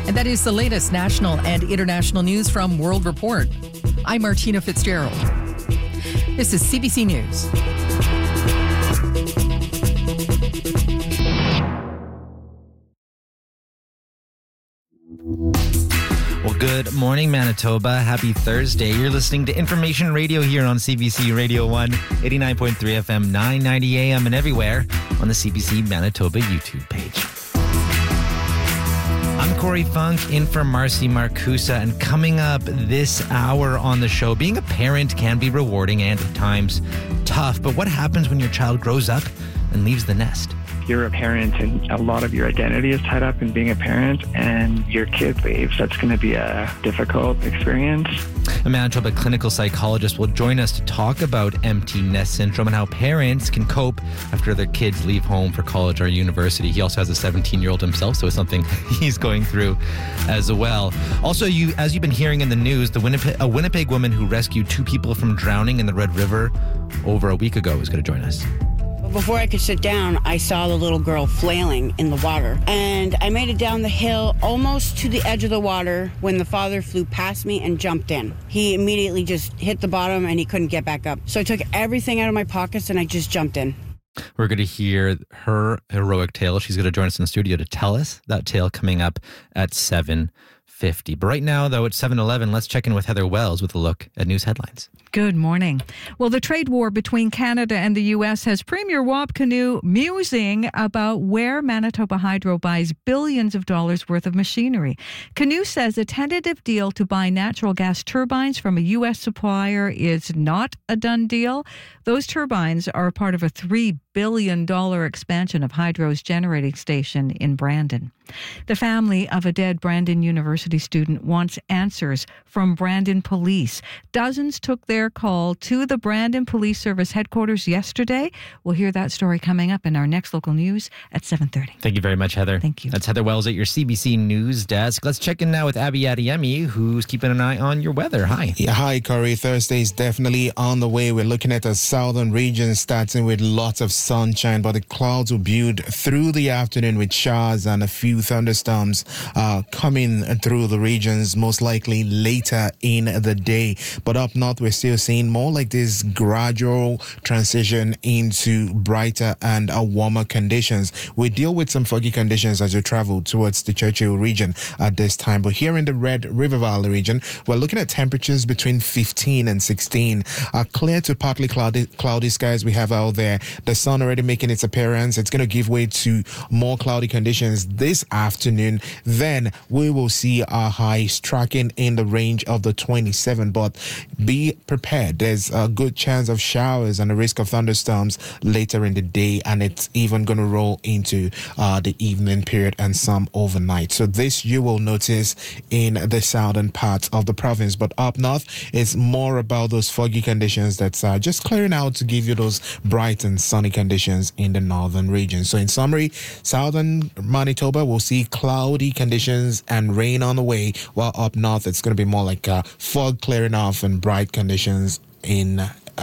And that is the latest national and international news from World Report. I'm Martina Fitzgerald. This is CBC News. Well, good morning, Manitoba. Happy Thursday. You're listening to Information Radio here on CBC Radio 1, 89.3 FM, 990 AM, and everywhere on the CBC Manitoba YouTube page. I'm Corey Funk, in for Marcy Marcusa, and coming up this hour on the show, being a parent can be rewarding and at times tough, but what happens when your child grows up and leaves the nest? You're a parent and a lot of your identity is tied up in being a parent, and your kid leaves. That's going to be a difficult experience. A Manitoba clinical psychologist will join us to talk about empty nest syndrome and how parents can cope after their kids leave home for college or university. He also has a 17-year-old himself, so it's something he's going through as well. Also, as you've been hearing in the news, a Winnipeg woman who rescued 2 people from drowning in the Red River over a week ago is going to join us. Before I could sit down, I saw the little girl flailing in the water. And I made it down the hill almost to the edge of the water when the father flew past me and jumped in. He immediately just hit the bottom and he couldn't get back up. So I took everything out of my pockets and I just jumped in. We're going to hear her heroic tale. She's going to join us in the studio to tell us that tale coming up at 7:50. But right now, though, it's 7:11. Let's check in with Heather Wells with a look at news headlines. Good morning. Well, the trade war between Canada and the U.S. has Premier Wab Kinew musing about where Manitoba Hydro buys billions of dollars worth of machinery. Kinew says a tentative deal to buy natural gas turbines from a U.S. supplier is not a done deal. Those turbines are part of a $3 billion expansion of Hydro's generating station in Brandon. The family of a dead Brandon University student wants answers from Brandon Police. Dozens took their call to the Brandon Police Service headquarters yesterday. We'll hear that story coming up in our next local news at 7:30. Thank you very much, Heather. Thank you. That's Heather Wells at your CBC News desk. Let's check in now with Abby Adeyemi, who's keeping an eye on your weather. Hi. Yeah, hi, Corey. Thursday is definitely on the way. We're looking at the southern region starting with lots of sunshine, but the clouds will build through the afternoon with showers and a few thunderstorms coming through the regions, most likely later in the day. But up north, we're still seeing more like this gradual transition into brighter and warmer conditions. We deal with some foggy conditions as we travel towards the Churchill region at this time. But here in the Red River Valley region, we're looking at temperatures between 15 and 16. Clear to partly cloudy skies we have out there. The sun already making its appearance. It's going to give way to more cloudy conditions this afternoon. Then we will see our highs tracking in the range of the 27. But be prepared. There's a good chance of showers and a risk of thunderstorms later in the day, and it's even going to roll into the evening period and some overnight. So this you will notice in the southern parts of the province. But up north, it's more about those foggy conditions that's just clearing out to give you those bright and sunny conditions in the northern region. So in summary, southern Manitoba will see cloudy conditions and rain on the way, while up north it's going to be more like fog clearing off and bright conditions in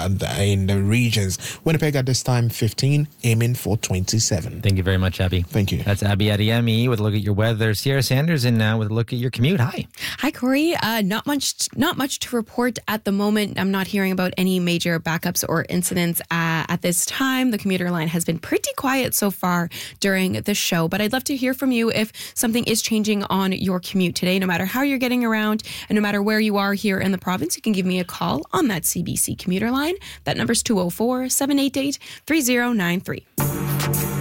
the regions. Winnipeg at this time 15, aiming for 27. Thank you very much, Abby. Thank you. That's Abby Adeyemi with a look at your weather. Sierra Sanders in now with a look at your commute. Hi. Hi, Corey. Not much to report at the moment. I'm not hearing about any major backups or incidents at this time. The commuter line has been pretty quiet so far during the show, but I'd love to hear from you if something is changing on your commute today. No matter how you're getting around and no matter where you are here in the province, you can give me a call on that CBC commuter line. That number's 204-788-3093.